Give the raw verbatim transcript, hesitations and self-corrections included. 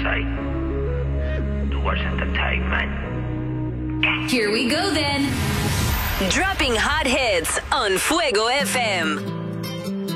website. Towards entertainment. Here we go then. Dropping hot hits on Fuego F M.